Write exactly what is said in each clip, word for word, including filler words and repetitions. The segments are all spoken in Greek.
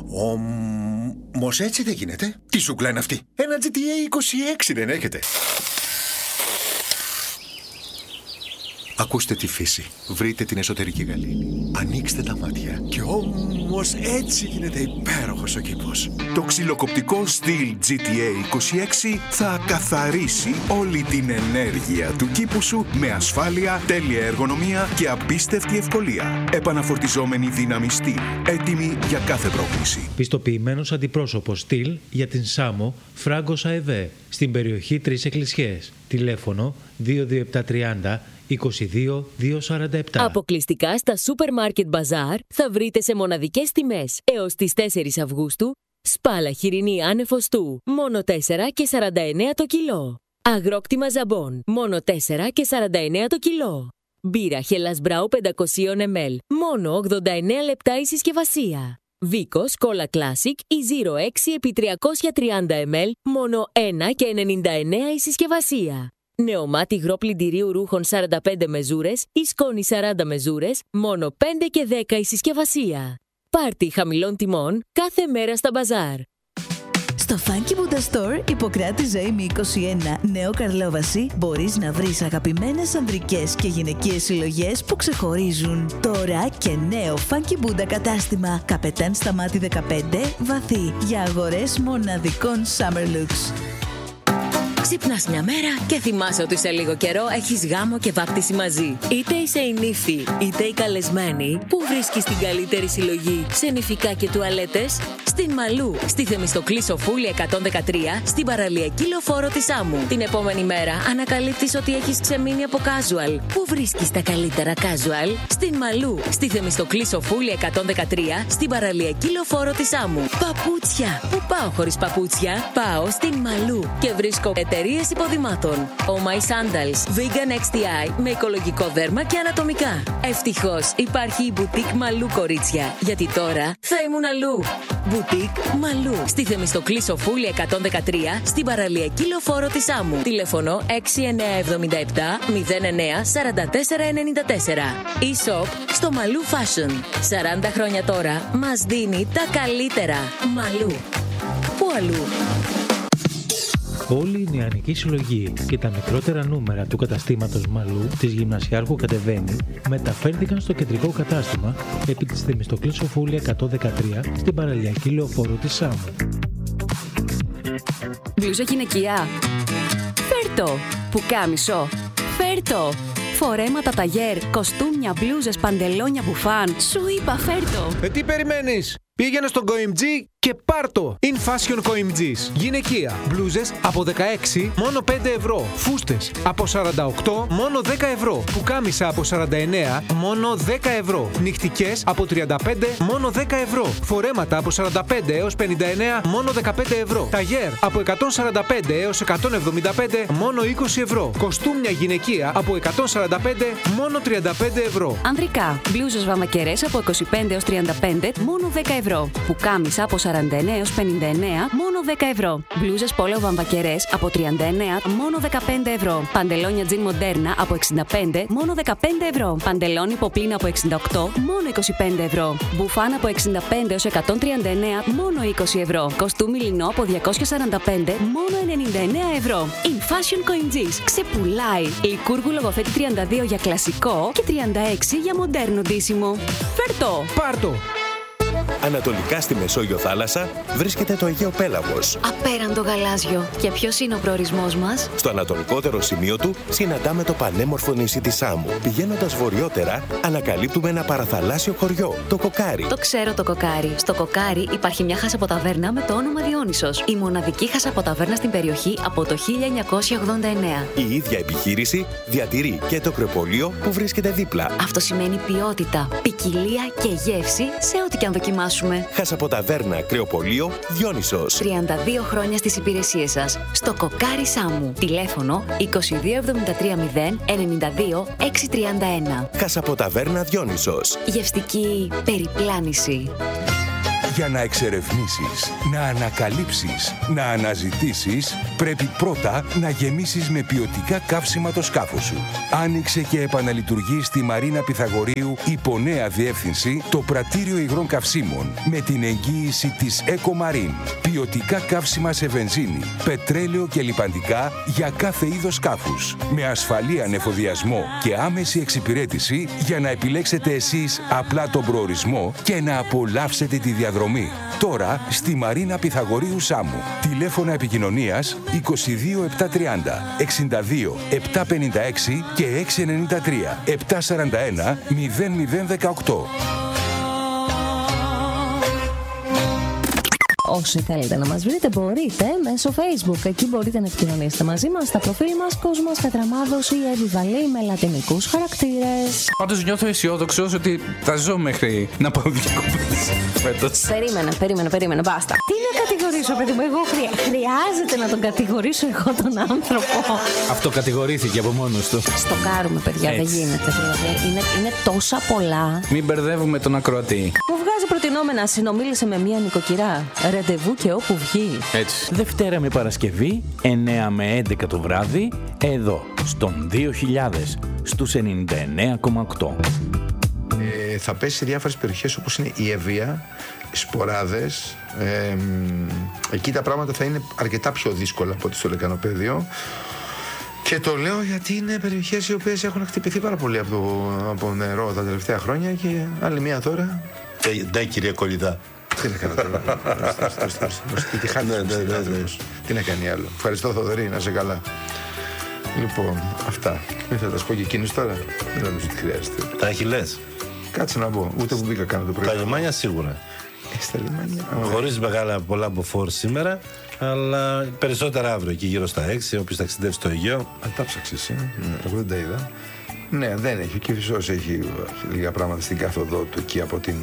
Όμως έτσι δεν γίνεται. Τι σούκλα είναι αυτή? Ένα τζι τι έι είκοσι έξι δεν έχετε? Ακούστε τη φύση. Βρείτε την εσωτερική γαλήνη. Ανοίξτε τα μάτια. Και όμως έτσι γίνεται υπέροχος ο κήπος. Το ξυλοκοπτικό Stihl τζι τι έι είκοσι έξι θα καθαρίσει όλη την ενέργεια του κήπου σου με ασφάλεια, τέλεια εργονομία και απίστευτη ευκολία. Επαναφορτιζόμενη δύναμη Stihl. Έτοιμη για κάθε πρόκληση. Πιστοποιημένος αντιπρόσωπος Stihl για την Σάμο, Φράγκος ΑΕΒ, στην περιοχή Τρεις Εκκλησιές. Τηλέφωνο δύο δύο επτά τριάντα είκοσι δύο διακόσια σαράντα επτά. Αποκλειστικά στα Supermarket Bazaar θα βρείτε σε μοναδικές τιμές έως τις τέσσερις Αυγούστου σπάλα χοιρινή άνεφοστού μόνο τέσσερα και σαράντα εννέα το κιλό. Αγρόκτημα ζαμπόν μόνο τέσσερα και σαράντα εννέα το κιλό. Μπύρα Hellas Brau πεντακόσια μιλιλίτρα μόνο ογδόντα εννέα λεπτά η συσκευασία. Βίκος Cola Classic η Zero έξι επί τριακόσια τριάντα μιλιλίτρα μόνο ένα και ενενήντα εννέα η συσκευασία. Νεομάτι υγρό πλυντηρίου ρούχων σαράντα πέντε μεζούρες ή σκόνη σαράντα μεζούρες μόνο πέντε και δέκα η συσκευασία. Πάρτι χαμηλών τιμών κάθε μέρα στα μπαζάρ. Στο Funky Buddha Store, Ιπποκράτη Ζωήμη είκοσι ένα, Νέο Καρλόβαση, μπορείς να βρεις αγαπημένες ανδρικές και γυναικείες συλλογές που ξεχωρίζουν. Τώρα και νέο Funky Buddha κατάστημα, Καπετάν Σταμάτη δεκαπέντε, βαθύ, για αγορές μοναδικών summer looks. Ξυπνάς μια μέρα και θυμάσαι ότι σε λίγο καιρό έχεις γάμο και βάπτιση μαζί. Είτε είσαι η νύφη, είτε η καλεσμένη, που βρίσκεις την καλύτερη συλλογή σε νηφικά και τουαλέτες? Στην Μαλού, στη Θεμιστοκλή Σοφούλη εκατόν δεκατρία, στην παραλιακή λεωφόρο της Άμμου. Την επόμενη μέρα ανακαλύπτεις ότι έχεις ξεμείνει από casual. Πού βρίσκεις τα καλύτερα casual? Στην Μαλού, στη Θεμιστοκλή Σοφούλη εκατόν δεκατρία, στην παραλιακή λεωφόρο της Άμμου. Παπούτσια! Πού πάω χωρίς παπούτσια? Πάω στην Μαλού και βρίσκω εταιρείες υποδημάτων. Oh My Sandals, Vegan εξ τι άι με οικολογικό δέρμα και ανατομικά. Ευτυχώς υπάρχει η Boutique Μαλού, κορίτσια, γιατί τώρα θα ήμουν αλλού. Boutique Μαλού, στη Θεμιστοκλή Σοφούλη εκατόν δεκατρία, στην παραλιακή λεωφόρο της Άμμου. Τηλέφωνο έξι εννιά εβδομήντα επτά μηδέν εννιά σαράντα τέσσερα ενενήντα τέσσερα. E-shop στο Μαλού Fashion. σαράντα χρόνια τώρα μας δίνει τα καλύτερα. Μαλού. Πού αλλού? Όλη η νεανική συλλογή και τα μικρότερα νούμερα του καταστήματος Μαλού της Γυμνασιάρχου Κατεβαίνει μεταφέρθηκαν στο κεντρικό κατάστημα επί της Θεμιστοκλής Σοφούλη εκατόν δεκατρία στην παραλιακή λεωφόρο της Σάμμου. Μπλούζα γυναικεία? Φέρτο! Πουκάμισο? Φέρτο! Φορέματα ταγέρ, κοστούμια, μπλούζες, παντελόνια, μπουφάν. Σου είπα φέρτο! Ε, τι περιμένεις? Πήγαινε στον Κοιμτζή και πάρτο! In Fashion Κοιμτζής. Γυναικεία. Μπλούζες από δεκαέξι μόνο πέντε ευρώ. Φούστες από σαράντα οκτώ μόνο δέκα ευρώ. Πουκάμισα από σαράντα εννέα μόνο δέκα ευρώ. Νυχτικές από τριάντα πέντε μόνο δέκα ευρώ. Φορέματα από σαράντα πέντε έως πενήντα εννέα μόνο δεκαπέντε ευρώ. Ταγέρ από εκατόν σαράντα πέντε έως εκατόν εβδομήντα πέντε μόνο είκοσι ευρώ. Κοστούμια γυναικεία από εκατόν σαράντα πέντε μόνο τριάντα πέντε ευρώ. Ανδρικά. Μπλούζες βαμακερές από είκοσι πέντε έως τριάντα πέντε μόνο δέκα ευρώ. Πουκάμισα από σαράντα εννέα έως πενήντα εννέα μόνο δέκα ευρώ. Μπλούζες πόλο βαμβακερές από τριάντα εννέα μόνο δεκαπέντε ευρώ. Παντελόνια τζιν μοντέρνα από εξήντα πέντε μόνο δεκαπέντε ευρώ. Παντελόνι ποπλίνα από εξήντα οκτώ μόνο είκοσι πέντε ευρώ. Μπουφάν από εξήντα πέντε έως εκατόν τριάντα εννέα μόνο είκοσι ευρώ. Κοστούμι λινό από διακόσια σαράντα πέντε μόνο ενενήντα εννέα ευρώ. In Fashion Κοιμτζής. Ξεπουλάει. Λικούργου λογοθέτη τριάντα δύο για κλασικό και τριάντα έξι για μοντέρνο ντύσιμο. Φέρτο! Πάρτο! Ανατολικά στη Μεσόγειο θάλασσα βρίσκεται το Αιγαίο Πέλαγος. Απέραντο γαλάζιο. Και ποιος είναι ο προορισμός μας? Στο ανατολικότερο σημείο του συναντάμε το πανέμορφο νησί της Σάμμου. Πηγαίνοντας βορειότερα, ανακαλύπτουμε ένα παραθαλάσσιο χωριό, το Κοκάρι. Το ξέρω το Κοκάρι. Στο Κοκάρι υπάρχει μια χασαποταβέρνα με το όνομα Διόνυσος. Η μοναδική χασαποταβέρνα στην περιοχή από το χίλια εννιακόσια ογδόντα εννέα. Η ίδια επιχείρηση διατηρεί και το κρεοπολείο που βρίσκεται δίπλα. Αυτό σημαίνει ποιότητα, ποικιλία και γεύση σε ό,τι και αν δοκιμάσουμε. Χασαποταβέρνα κρεοπολείο Διόνυσος. τριάντα δύο χρόνια στις υπηρεσίες σας. Στο Κοκάρι Σάμμου. Τηλέφωνο είκοσι δύο εβδομήντα τρία μηδέν ενενήντα δύο έξι τριάντα ένα. Χασαποταβέρνα Διόνυσος. Γευστική περιπλάνηση. Για να εξερευνήσεις, να ανακαλύψεις, να αναζητήσεις, πρέπει πρώτα να γεμίσεις με ποιοτικά καύσιμα το σκάφος σου. Άνοιξε και επαναλειτουργεί στη Μαρίνα Πυθαγορείου υπό νέα διεύθυνση το πρατήριο υγρών καυσίμων με την εγγύηση της Ecomarine. Ποιοτικά καύσιμα σε βενζίνη, πετρέλαιο και λιπαντικά για κάθε είδος σκάφους. Με ασφαλή ανεφοδιασμό και άμεση εξυπηρέτηση για να επιλέξετε εσείς απλά τον προορισμό και να απολαύσετε τη διαδρομή. Τώρα στη Μαρίνα Πυθαγορείου Σάμου. Τηλέφωνα επικοινωνίας είκοσι δύο επτακόσια τριάντα εξήντα δύο επτακόσια πενήντα έξι και έξι εννιά τρία επτακόσια σαράντα ένα μηδέν μηδέν δεκαοκτώ. Όσοι θέλετε να μας βρείτε μπορείτε μέσω Facebook. Εκεί μπορείτε να επικοινωνήσετε μαζί μας στα προφίλ μας Κόσμος Κατραμάδος ή Εβιβαλή με λατινικούς χαρακτήρες. Πάντως νιώθω αισιόδοξος ότι θα ζω μέχρι να πάω διακοπές φέτος. Περίμενε, περίμενε, περίμενε, μπάστα. Τι να κατηγορήσω, παιδί μου, εγώ χρεια... χρειάζεται να τον κατηγορήσω εγώ τον άνθρωπο. Αυτό κατηγορήθηκε από μόνος του. Στο κάνουμε, παιδιά, έτσι. Δεν γίνεται. Δηλαδή. Είναι, είναι τόσα πολλά. Μην μπερδεύουμε τον ακροατή. Μου βγάζει προτινόμενα, συνομίλησε με μία νοικοκυρά. Ραντεβού και όπου βγει. Έτσι. Δευτέρα με Παρασκευή, εννέα με έντεκα το βράδυ, εδώ, στον δύο χιλιάδες, στους ενενήντα εννέα κόμμα οκτώ. Ε, θα πέσει σε διάφορες περιοχές όπως είναι η Εβία, Σποράδες. Ε, εκεί τα πράγματα θα είναι αρκετά πιο δύσκολα από ό,τι στο Λεκανοπέδιο. Και το λέω γιατί είναι περιοχές οι οποίες έχουν χτυπηθεί πάρα πολύ από, το, από νερό τα τελευταία χρόνια και άλλη μία τώρα. Ναι, κυρία Κολυδά. Τι να κάνω τώρα. Τι να κάνει άλλο. Ευχαριστώ, Θοδωρή, να είσαι καλά. Λοιπόν, αυτά. Δεν θα τα σου πω και εκείνους τώρα. Δεν νομίζω ότι χρειάζεται. Τα χιλές. Κάτσε να πω. Ούτε που μπήκα κάνω το πρωί. Τα λιμάνια σίγουρα. Ε, στα λιμάνια. Χωρίς μεγάλα πολλά μποφόρ σήμερα, αλλά περισσότερα αύριο εκεί γύρω στα έξι. Όποιος ταξιδεύει στο Αιγαίο. Α, τα ψάξες, ε. Εγώ δεν τα είδα. Ναι, δεν έχει. Ο Κηφισός έχει λίγα πράγματα στην κάθοδό του εκεί από την.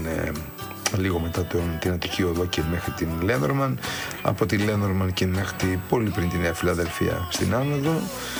Λίγο μετά τον, την Αττική Οδό και μέχρι την Λένορμαν, από τη Λένορμαν και μέχρι πολύ πριν τη Νέα Φιλαδελφία στην άνοδο.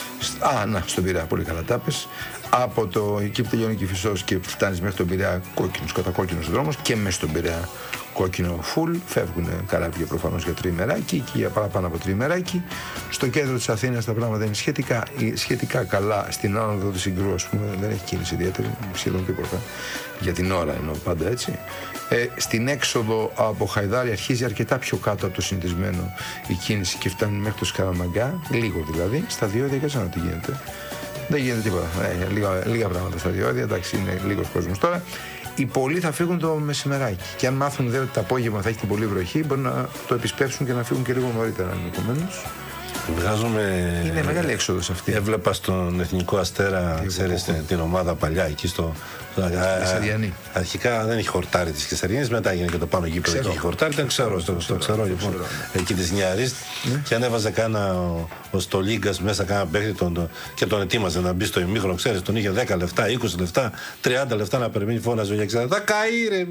Α, να, στον Πειραιά, πολύ καλά τα πες. Από το εκεί που τελειώνει ο Κηφισός και φτάνεις μέχρι τον Πειραιά, κόκκινος, κατακόκκινος δρόμος και μέσα στον Πειραιά κόκκινο φουλ. Φεύγουν καράβια προφανώς για τριημεράκι και για παραπάνω από τριημεράκι. Στο κέντρο της Αθήνας τα πράγματα είναι σχετικά, σχετικά καλά. Στην άνοδο του Συγκρού, ας πούμε, δεν έχει κίνηση ιδιαίτερη, σχεδόν τίποτα. Για την ώρα εννοώ πάντα έτσι. Ε, στην έξοδο από Χαϊδάρι αρχίζει αρκετά πιο κάτω από το συνηθισμένο η κίνηση και φτάνει μέχρι το Σκαραμαγκά, λίγο δηλαδή. Στα διόδια, κάτσε να τι γίνεται. Δεν γίνεται τίποτα. Ε, λίγα, λίγα πράγματα στα διόδια, εντάξει, είναι λίγος κόσμος τώρα. Οι πολλοί θα φύγουν το μεσημεράκι. Και αν μάθουν δε ότι το απόγευμα θα έχει την πολύ βροχή, μπορεί να το επισπεύσουν και να φύγουν και λίγο νωρίτερα ενδεχομένως. Βγάζουμε. Είναι μεγάλη έξοδος αυτή. Έβλεπα στον Εθνικό Αστέρα, ξέρεις, την ομάδα παλιά εκεί στο. Κεσαριανή. Αρχικά δεν έχει χορτάρι τη Κεσαριανής, μετά έγινε και το πάνω γήπεδο και έχει χορτάρι. Δεν ξέρω, το, το ξέρω λοιπόν. Εκεί τη Νιαρής. Ναι. Και ανέβαζε κάνα ο, ο Στολίγκας μέσα, κάνα παίχτη τον, και τον ετοίμαζε να μπει στο ημίχρονο. Ξέρεις, τον είχε δέκα λεπτά, είκοσι λεπτά, τριάντα λεπτά να περιμένει, φώναζε για ξένα. Θα καεί, ρε!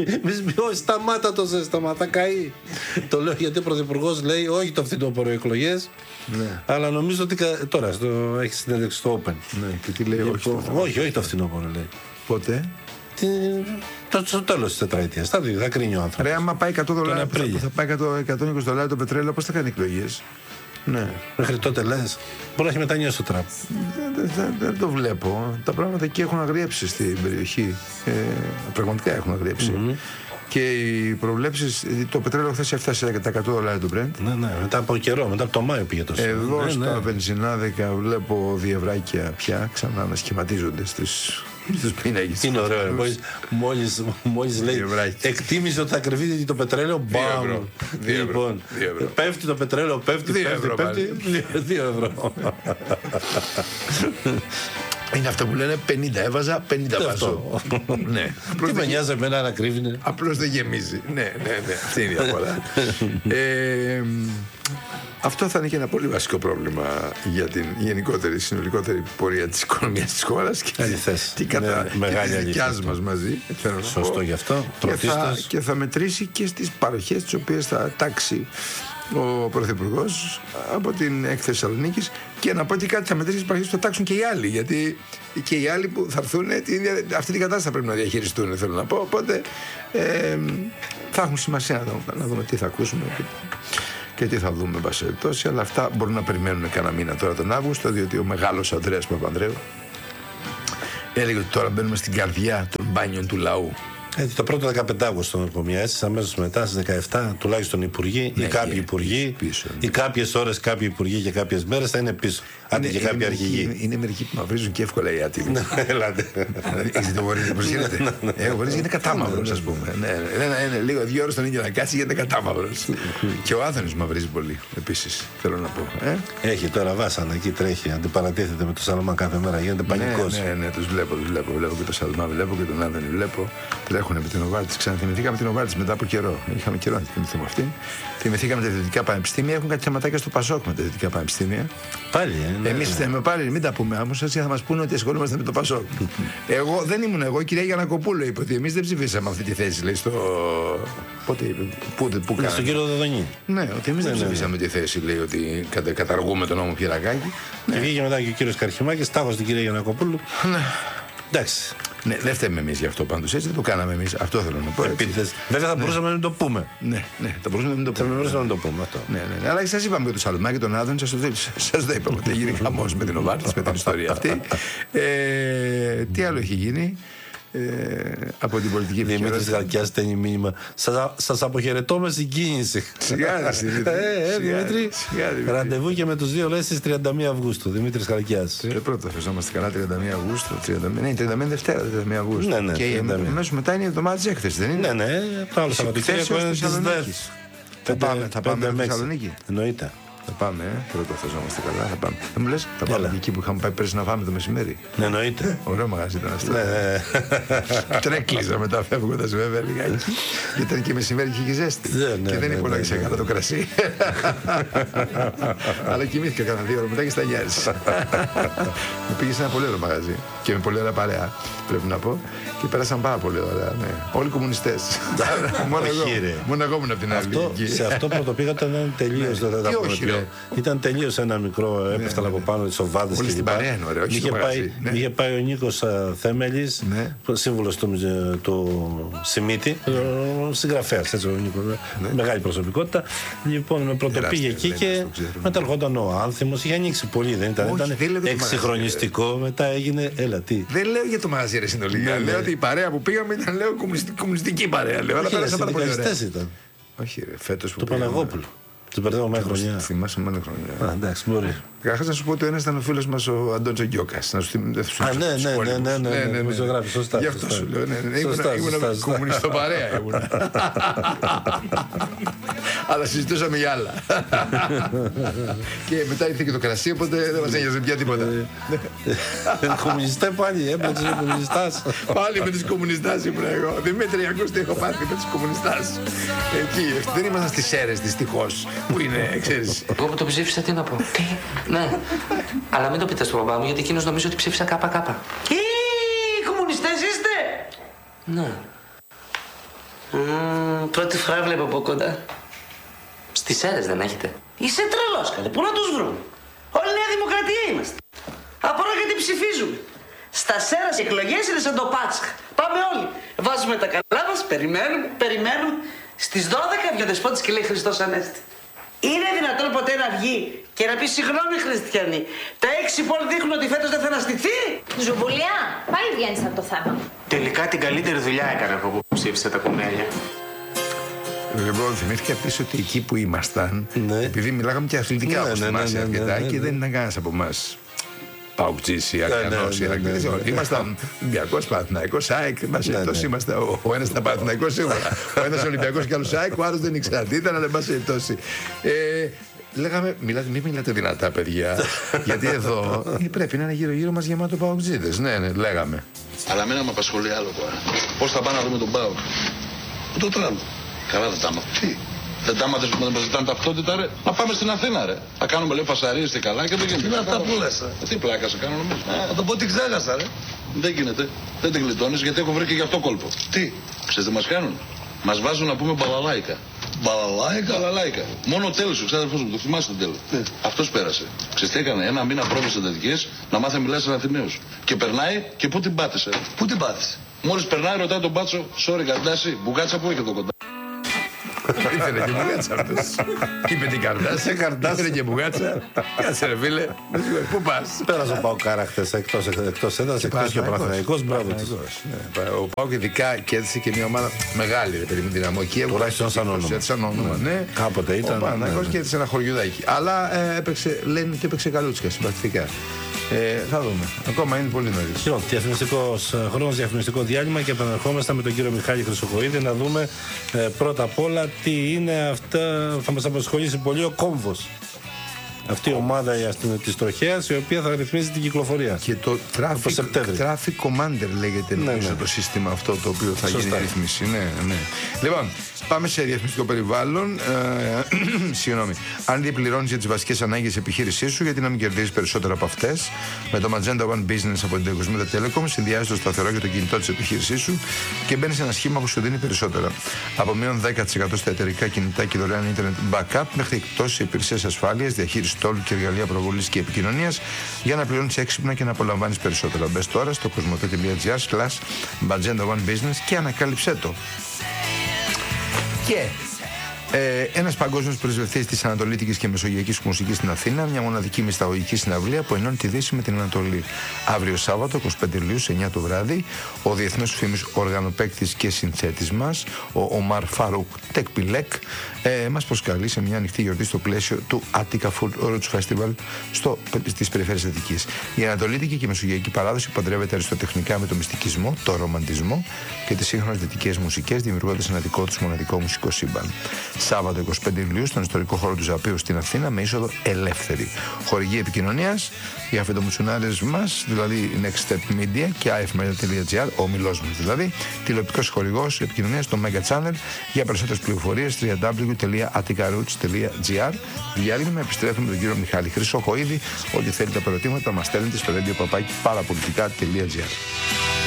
Μη σταμάτα το ζέσταμα, θα καεί. Το λέω γιατί ο Πρωθυπουργός λέει όχι το φθινόπωρο εκλογές. Ναι. Αλλά νομίζω ότι τώρα στο, έχει συνέντευξη στο Open. Ναι, και τι λέει, όχι, όχι, όχι, όχι το φθινόπωρο λέει. Πότε? Τι, το, στο τέλος της τετραετίας. Θα, θα κρίνει ο άνθρωπος. Ρε, άμα πάει εκατό δολάρια, θα, θα πάει εκατόν είκοσι δολάρια το πετρέλαιο, πώς θα κάνει εκλογές? Ναι. Μέχρι τότε λες, μπορεί να έχει μετανιώσει το τραπ. Δεν, δεν, δεν το βλέπω. Τα πράγματα εκεί έχουν αγριέψει στην περιοχή. Ε, πραγματικά έχουν αγριέψει. Mm-hmm. Και οι προβλέψεις, το πετρέλαιο χθες έφτασε τα εκατό δολάρια του Brent. Ναι, ναι, μετά από καιρό, μετά από το Μάιο πήγε το σύστημα. Εδώ ναι, στα ναι. βενζινάδικα βλέπω διευράκια πια ξανά να σχηματίζονται στις, στους πίνακες. Είναι ωραίο, μόλις, μόλις, μόλις λέει εκτίμησε ότι θα κρυβεί το πετρέλαιο, μπαμ. Λοιπόν, πέφτει το πετρέλαιο, πέφτει, δύο πέφτει, ευρώ, πέφτει, δύο ευρώ. Είναι αυτά που λένε πενήντα έβαζα, πενήντα βάζω. Ναι. Τι με νοιάζει εμένα να κρύβει. Απλώς δεν γεμίζει. Ναι, ναι, ναι. Αυτή είναι η διαφορά. ε, αυτό θα είναι και ένα πολύ βασικό πρόβλημα για την γενικότερη, συνολικότερη πορεία της οικονομίας της χώρας και τη κατά της δικιάς μας μαζί. Σωστό γι' αυτό. Και θα, και θα μετρήσει και στις παροχές τις οποίες θα τάξει ο Πρωθυπουργός από την έκθεση Θεσσαλονίκης. Και να πω και κάτι, θα μετρήσει τις παροχές που θα τάξουν και οι άλλοι. Γιατί και οι άλλοι που θα έρθουν αυτή την κατάσταση θα πρέπει να διαχειριστούν, θέλω να πω. Οπότε ε, θα θα έχουν σημασία να δούμε, να δούμε τι θα ακούσουμε και, και τι θα δούμε, μπασέτος. Αλλά αυτά μπορούν να περιμένουν κανένα μήνα τώρα τον Αύγουστο, διότι ο μεγάλος Ανδρέας Παπανδρέου έλεγε ότι τώρα μπαίνουμε στην καρδιά των μπάνιων του λαού. Έτσι, το πρώτο δεκαπέντε Αυγούστου νορκομεία, έτσι, αμέσως μετά στις δεκαεπτά τουλάχιστον υπουργοί, ναι, ή κάποιοι υπουργοί, πίσω, ναι. ή κάποιες ώρες κάποιοι υπουργοί και κάποιες μέρες θα είναι πίσω. Άντε και κάποιοι αρχηγοί. Είναι, είναι μερικοί που μαυρίζουν και εύκολα οι άτιμοι. Ελάτε. Έχετε το βορείς, πώς γίνεται. Ε, ο βορείς γίνεται κατάμαυρος, ας πούμε. Είναι λίγο δύο ώρες τον ίδιο να κάτσει γίνεται κατάμαυρος. Και ο Άδωνης μαυρίζει πολύ, επίσης, θέλω να πω. Έχει τώρα βάσανα, εκεί τρέχει, αντιπαρατίθεται με το Σαλαμά κάθε μέρα, γίνεται πανικός. Ναι, ναι, τους βλέπω, τους βλέπω. Βλέπω και το Σαλαμά, βλέπω και τον Άδωνη, βλέπω. Τρέχουν με την Οβάρτης. Ξαναθυμηθήκαμε την Οβάρτης μετά από καιρό. Είχαμε καιρό να θυμηθούμε αυτήν. Θυμηθήκαμε τα ιδιωτικά πανεπιστήμια. Έχουν κάτι θεματάκια στο Πασόκ με τα ιδιωτικά πανεπιστήμια. Πάλι, ε, εμείς θέμε πάλι, μην τα πούμε όμως, έτσι θα μας πούνε ότι ασχολούμαστε με το Πασόκ. Εγώ δεν ήμουν εγώ, η κυρία Γιαννακοπούλου είπε ότι εμείς δεν ψηφίσαμε αυτή τη θέση, λέει στο. Πότε είπε, πού, πού κάναμε. Στον κύριο Δοδονή. Ναι, ότι εμείς ναι, δεν ψηφίσαμε ναι, ναι. τη θέση, λέει ότι κατα, καταργούμε τον νόμο Πιερακάκη. Και ναι. βγήκε μετά και ο κύριος Καρχημάκης, τάχωσε την κυρία Γιαννακοπούλου. Ναι. Εντάξει. Ναι, δεν φταίμε εμείς γι' αυτό πάντως, έτσι δεν το κάναμε εμείς. Αυτό θέλω να πω. Επίτηδες. Βέβαια θα μπορούσαμε ναι. να το πούμε. Ναι, ναι, θα μπορούσαμε να το πούμε. Θα μπορούσαμε να το πούμε αυτό. Ναι, ναι, ναι. Αλλά σας είπαμε για το Σαλουμά και τον Άδωνη, σας το είπαμε ότι έγινε χαμός με την Οβάρτης, με την ιστορία αυτή. Ε, τι άλλο έχει γίνει. Ε, από την πολιτική επικαιρότητα. Δημήτρης Χαλκιάς στέλνει μήνυμα. Σας, σας αποχαιρετώ με συγκίνηση. Σιγά, Δημήτρη. Ε, ε, Δημήτρη. Ραντεβού και με τους δύο λες στις τριάντα μία Αυγούστου. Δημήτρης Χαλκιάς. Ε, πρώτα φεζόμαστε καλά τριάντα μία Αυγούστου. τριάντα μία, ναι, τριάντα μία Δευτέρα, τριάντα μία Αυγούστου. Ναι, ναι, και αμέσως μετά είναι η εβδομάδα της έκθεσης, δεν είναι. Ναι, ναι, το άλλο Σαββατοκύριακο είναι της ΔΕΘ. Θα πάμε, θα πάμε στη Θεσσαλονίκη. Εννοείται. Θα πάμε, ε. Πρώτα φεζόμαστε καλά. Θα πάμε. Δεν μου λες, θα πάμε και εκεί που είχαμε πάει πέρσι να φάμε το μεσημέρι. Ναι, εννοείται. Ωραίο μαγαζί ήταν αυτό. Ναι. Τρέκλιζα μετά φεύγοντας βέβαια λιγάκι. Ήταν και μεσημέρι και είχε ζέστη. Και δεν υπολόγισα καλά το κρασί. Αλλά κοιμήθηκα κανένα δύο ώρα μετά και σταγιάρισα. Μου πήγε σε ένα πολύ ωραίο μαγαζί και με πολύ ωραία παρέα, πρέπει να πω. Και πέρασαν πάρα πολύ ωραία. Όλοι κομμουνιστές. Μόνο εγώ ήμουν από την άλλη. Σε αυτό που το πήγα ήταν τελείω. Ήταν τελείως ένα μικρό, έπεφταν από πάνω τις οβάδες και την παρέα είναι ωραίο. Είχε πάει, ναι. είχε πάει ο Νίκος Θέμελης, ναι. σύμβουλος του, του Σιμίτη, ο συγγραφέας, έτσι, ο Νίκος, ναι. μεγάλη προσωπικότητα. Λοιπόν, με πρωτοπήγε εκεί και μετά ερχόταν ο Άνθιμος, είχε ανοίξει πολύ, δεν ήταν, Όχι, ήταν δεν εξυγχρονιστικό, μετά έγινε, έλα τι. Δεν λέω για το μαγαζί ρε συνολικά, ναι, λέω ναι. ότι η παρέα που πήγαμε ήταν λέω κομμουνιστική παρέα, λέω, αλλά πέρασα πάρα πολύ ωραία. Όχι ρε, φέτος που του Παναγόπουλου. Του περνάω μέχρι χρονιά. Θυμάσαι μόνο χρονιά. Α, εντάξει, μπορεί. Καταρχάς να σου πω ότι ο ένας ήταν ο φίλος μας ο Αντώνης Γκιόκας. Να σου θυμίσω. Α, ναι, ναι, ναι, ναι, ναι, ναι, ζωγράφη, σωστά. Γι' αυτό σου λέω, ναι, ναι. Ήμουν κομμουνιστοπαρέα, ήμουν. Αλλά συζητούσαμε για άλλα. Και μετά ήρθε και το κρασί, οπότε δεν μας ένοιαζε πια τίποτα. Κομμουνιστέ πάλι, έμπλεξε ο κομμουνιστάς. Πάλι με τους κομμουνιστάς ήμουν εγώ. Δημήτρη, ακούς τι έχω πάθει με τους κομμουνιστάς. Εκεί, δεν ήμασταν στις Σέρρες, δυστυχώς. Που είναι, ξέρεις. Εγώ που το ψήφισα, τι να πω. Τι, ναι. Αλλά μην το πείτε στον μπαμπά μου, γιατί εκείνος νομίζει ότι ψήφισα κάπα κάπα. Τι, κομμουνιστές είστε! Ναι. Mm, πρώτη φορά βλέπω από κοντά. Στις Σέρρες δεν έχετε. Είσαι τρελός, καλέ. Πού να τους βρουν. Όλη Νέα Δημοκρατία είμαστε. Απορώ γιατί ψηφίζουμε. Στα Σέρρας οι εκλογές είναι σαν το Πάσχα. Πάμε όλοι. Βάζουμε τα καλά μας, περιμένουμε, περιμένουμε. Στις δώδεκα βγει ο Δεσπότης και λέει Χριστός Ανέστη. Είναι δυνατόν ποτέ να βγει και να πει συγγνώμη χριστιανοί. Τα έξι πόλ δείχνουν ότι φέτος δεν θα αναστηθεί. Ζουμπουλιά, πάλι βγαίνεις από το θέμα. Τελικά την καλύτερη δουλειά έκανα από που ψήφισε τα κουνέλια. Λοιπόν, θυμήθηκα επίσης ότι εκεί που ήμασταν, ναι. επειδή μιλάγαμε και αθλητικά ναι, όπως ναι, θυμάσαι ναι, ναι, αρκετά ναι, ναι, ναι, και δεν ήταν κανένας από εμάς. Παουτζής ή Αριανός ή Ηρακλής. Ήμασταν Ολυμπιακός, Παναθηναϊκός, ΑΕΚ. Είμαστε. Ο ένας ήταν Παναθηναϊκός σίγουρα. Ο ένας Ολυμπιακός και άλλος ΑΕΚ, ο άλλος δεν ήξερα τι ήταν, αλλά εν πάση περιπτώσει. Λέγαμε, μιλάτε, μην μιλάτε δυνατά, παιδιά. Γιατί εδώ πρέπει να είναι γύρω-γύρω μας γεμάτο παουτζίδες. Ναι, ναι, λέγαμε. Αλλά μένα με απασχολεί άλλο τώρα. Πώς θα πάμε να δούμε τον ΠΑΟΚ. Πού το τρώνε. Καλά δεν τα μάθω. Τι. Δεν τα μάθες που μας ζητάνε ταυτότητα, ρε. Να πάμε στην Αθήνα, ρε. Θα κάνουμε λέει φασαρίες και καλά και δεν γίνεται. Τι είναι αυτά που λες, ρε. Τι πλάκα σε κάνω νομίζω. Θα το πω τι ξέχασα, ρε. Δεν γίνεται. Δεν την γλιτώνεις γιατί έχω βρει και γι' αυτό κόλπο. Τι. Ξέρεις τι μας κάνουν. Μας βάζουν να πούμε μπαλαλάικα. Μπαλαλάικα. Μπαλαλάικα. Μόνο τέλος, ο ξάδερφός μου, το θυμάσαι τον τέλος. Ναι. Αυτός πέρασε. Ξέρεις τι έκανε. Ένα μήνα πρόβες εντατικές να μάθει να μιλάει σαν Αθηναίος. Και περνάει και πού την πάτησε. Πού την πάτησε. Μόλις περνάει ρωτάει τον μπάτσο, sorry καρτάση, μπουκάτσα που έχει εδώ κοντά. Ήθελε και μπουγάτσα αυτός. Είπε την καρτάσα. Ήθελε και μπουγάτσα. Κάτσε ρε φίλε. Πού πας? Πέρασε ο Πάοκ Καράχτες εκτός έδρας, εκτός και ο Παναθηναϊκός. Μπράβο της. Ο Πάοκ ειδικά κέρδισε και μια ομάδα μεγάλη, ρε παιδί, με Δυναμό Κίεβο. Τουλάχιστον σαν όνομα. Κάποτε ήταν. Ο Παναθηναϊκός κέρδισε ένα χωριουδάκι. Αλλά έπαιξε, λένε ότι έπαιξε καλούτσικα συμπαθητικά. Ε, θα δούμε. Ακόμα είναι πολύ νωρίς. Λοιπόν, διαφημιστικός χρόνος, διαφημιστικό διάλειμμα και επανερχόμαστε με τον κύριο Μιχάλη Χρυσοχοΐδη να δούμε ε, πρώτα απ' όλα τι είναι αυτά. Θα μας απασχολήσει πολύ ο κόμβος. Αυτή η ομάδα της τροχέας η οποία θα ρυθμίζει την κυκλοφορία. Και το traffic, traffic commander λέγεται ναι, νομίζω ναι. το σύστημα αυτό το οποίο θα Σωστά. γίνει ρύθμιση. Ναι, ναι. Λοιπόν, πάμε σε διαφημιστικό περιβάλλον. Ε, συγγνώμη. Αν διπληρώνεις για τις βασικές ανάγκες της επιχείρησής σου, γιατί να μην κερδίσεις περισσότερα από αυτές. Με το Magenta One Business από την Cosmeta Telecom συνδυάζεις το σταθερό και το κινητό της επιχείρησής σου και μπαίνεις σε ένα σχήμα που σου δίνει περισσότερα. Από μείον δέκα τοις εκατό στα εταιρικά κινητά και δωρεάν ίντερνετ backup μέχρι εκτός σε υπηρεσίες ασφάλειας, διαχείριση τόλου και εργαλεία προβολής και επικοινωνίας για να πληρώνεις έξυπνα και να απολαμβάνεις περισσότερα. Μπες τώρα στο cosmote.gr slash Magenta One Business και ανακάλυψέ το. Και ε, ένας παγκόσμιος πρεσβευτής της Ανατολίτικης και Μεσογειακής Μουσικής στην Αθήνα, μια μοναδική μυσταγωγική συναυλία που ενώνει τη Δύση με την Ανατολή. Αύριο Σάββατο, είκοσι πέντε Ιουλίου, σε εννιά το βράδυ, ο διεθνός φήμης οργανοπαίκτης και συνθέτης μας, ο Ομάρ Φαρούκ Τεκπιλέκ, ε, μας προσκαλεί σε μια ανοιχτή γιορτή στο πλαίσιο του Attica Full Roots Festival στο, στις περιφέρειες Αττικής. Η Ανατολίτικη και Μεσογειακή παράδοση παντρεύεται αριστοτεχνικά με το μυστικισμό, το ρομαντισμό και τις σύγχρονες δυτικές μουσικές, δημιουργώντας ένα δικό τους μοναδικό μουσικό σύμπαν. Σάββατο είκοσι πέντε Ιουλίου στον ιστορικό χώρο του Ζαπίου στην Αθήνα με είσοδο ελεύθερη. Χορηγή επικοινωνίας, οι αφεντομουτσουνάρες μας, δηλαδή Next Step Media και άι εφ media.gr, ο ομιλός μας δηλαδή, τηλεοπτικός χορηγός επικοινωνίας στο Mega Channel. Για περισσότερες πληροφορίες double-u double-u double-u τελεία atticaroots τελεία gr. Διάλειμμα, επιστρέφουμε με τον κύριο Μιχάλη Χρυσοχοΐδη. Ό,τι θέλετε από ερωτήματα μας στέλνετε στο radio παπάκι παραπολιτικά τελεία gr.